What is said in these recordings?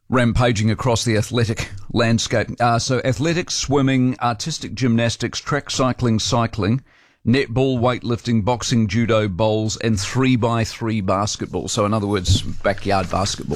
rampaging across the athletic landscape. So athletics, swimming, artistic gymnastics, track cycling, netball, weightlifting, boxing, judo, bowls, and 3x3 basketball. So in other words, backyard basketball.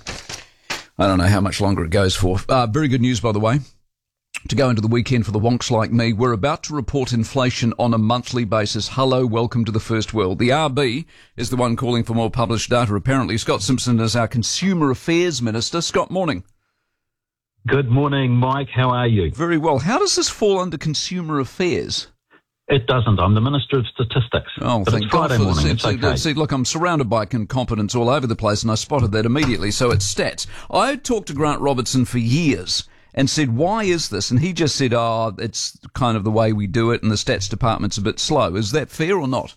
I don't know how much longer it goes for. Very good news, by the way. To go into the weekend for the wonks like me, we're about to report inflation on a monthly basis. Hello, welcome to the first world. The RB is the one calling for more published data, apparently. Scott Simpson is our Consumer Affairs Minister. Scott, morning. Good morning, Mike. How are you? Very well. How does this fall under Consumer Affairs? It doesn't. I'm the Minister of Statistics. Oh, but thank it's God Friday for morning. this. It's okay. See, look, I'm surrounded by incompetence all over the place, and I spotted that immediately. So it's stats. I talked to Grant Robertson for years and said, why is this? And he just said, it's kind of the way we do it, and the stats department's a bit slow. Is that fair or not?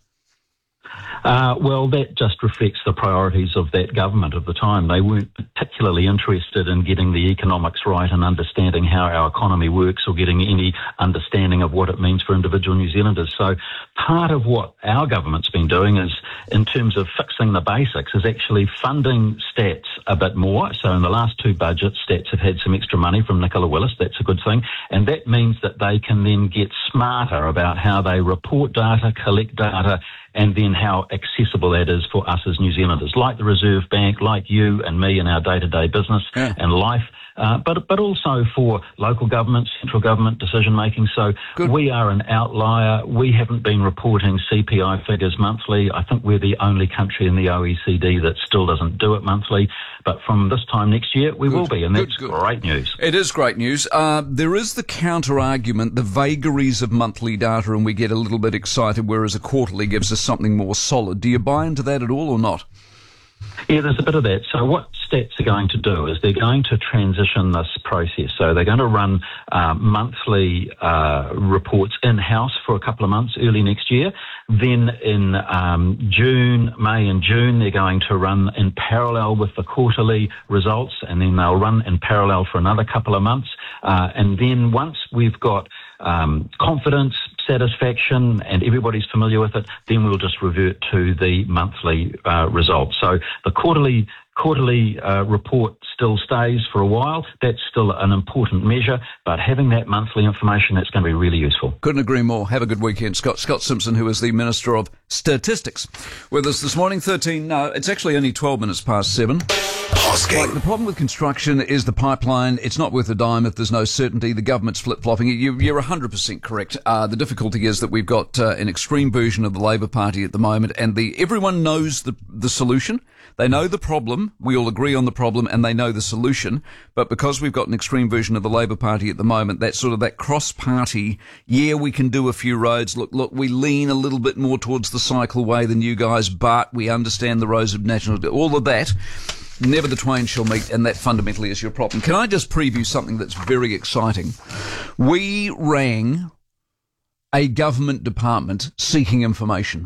Well, that just reflects the priorities of that government of the time. They weren't particularly interested in getting the economics right and understanding how our economy works or getting any understanding of what it means for individual New Zealanders. So part of what our government's been doing is, in terms of fixing the basics, is actually funding stats a bit more. So in the last two budgets, stats have had some extra money from Nicola Willis. That's a good thing. And that means that they can then get smarter about how they report data, collect data, and then how accessible that is for us as New Zealanders, like the Reserve Bank, like you and me in our day-to-day business and life, but also for local government, central government decision-making. So we are an outlier. We haven't been reporting CPI figures monthly. I think we're the only country in the OECD that still doesn't do it monthly. But from this time next year, we will be, and that's great news. It is great news. There is the counter-argument, the vagaries of monthly data, and we get a little bit excited, whereas a quarterly gives us something more solid. Do you buy into that at all or not? Yeah, there's a bit of that. So what stats are going to do is they're going to transition this process. So they're going to run monthly reports in-house for a couple of months early next year. Then in May and June, they're going to run in parallel with the quarterly results, and then they'll run in parallel for another couple of months. And then once we've got confidence, satisfaction, and everybody's familiar with it, then we'll just revert to the monthly results. So the quarterly report still stays for a while. That's still an important measure, but having that monthly information, that's going to be really useful. Couldn't agree more. Have a good weekend. Scott Simpson, who is the Minister of Statistics, with us this morning. It's actually only 12 minutes past 7. Like, the problem with construction is the pipeline. It's not worth a dime if there's no certainty. The government's flip-flopping. You're 100% correct. The difficulty is that we've got an extreme version of the Labour Party at the moment, and everyone knows the solution. They know the problem. We all agree on the problem, and they know the solution. But because we've got an extreme version of the Labour Party at the moment, that sort of that cross-party, we can do a few roads. Look, we lean a little bit more towards the cycleway than you guys, but we understand the roads of national, all of that. Never the twain shall meet, and that fundamentally is your problem. Can I just preview something that's very exciting? We rang a government department seeking information.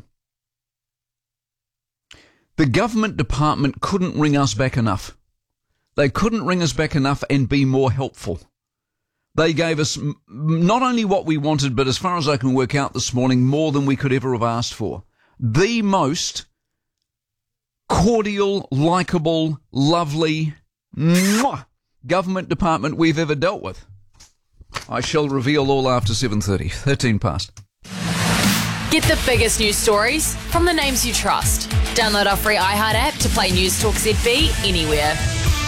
The government department couldn't ring us back enough. They couldn't ring us back enough and be more helpful. They gave us not only what we wanted, but as far as I can work out this morning, more than we could ever have asked for. The most cordial, likeable, lovely government department we've ever dealt with. I shall reveal all after 7:30. 13 past. Get the biggest news stories from the names you trust. Download our free iHeart app to play News Talk ZB anywhere.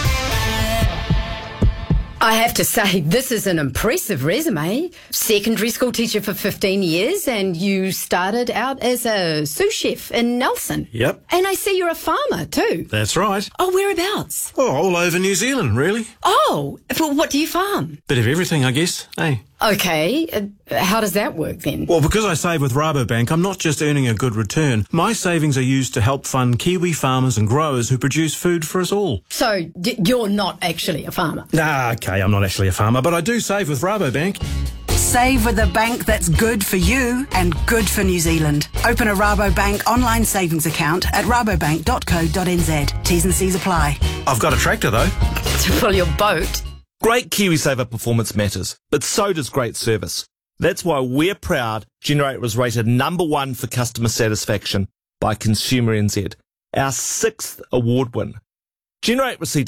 I have to say, this is an impressive resume. Secondary school teacher for 15 years, and you started out as a sous chef in Nelson. Yep. And I see you're a farmer too. That's right. Oh, whereabouts? Oh, all over New Zealand, really. Oh, well, what do you farm? Bit of everything, I guess. Hey. Okay, how does that work then? Well, because I save with Rabobank, I'm not just earning a good return. My savings are used to help fund Kiwi farmers and growers who produce food for us all. So you're not actually a farmer? Nah, okay, I'm not actually a farmer, but I do save with Rabobank. Save with a bank that's good for you and good for New Zealand. Open a Rabobank online savings account at rabobank.co.nz. T's and C's apply. I've got a tractor, though. To fill your boat. Great KiwiSaver performance matters, but so does great service. That's why we're proud Generate was rated #1 for customer satisfaction by Consumer NZ, our 6th award win. Generate received